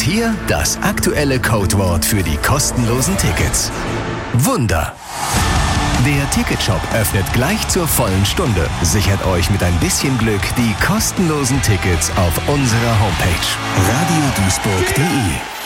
hier das aktuelle Codewort für die kostenlosen Tickets. Wunder. Der Ticketshop öffnet gleich zur vollen Stunde. Sichert euch mit ein bisschen Glück die kostenlosen Tickets auf unserer Homepage radiodüisburg.de.